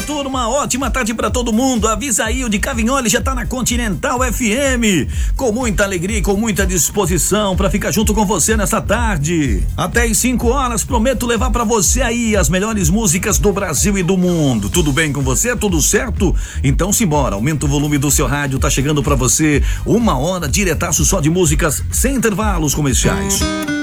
turma, ótima tarde pra todo mundo. Avisa aí, o de Cavignoli já tá na Continental FM, com muita alegria e com muita disposição pra ficar junto com você nessa tarde. Até às 5 horas, prometo levar pra você aí as melhores músicas do Brasil e do mundo. Tudo bem com você? Tudo certo? Então simbora, aumenta o volume do seu rádio, tá chegando pra você 1 hora diretaço só de músicas sem intervalos comerciais.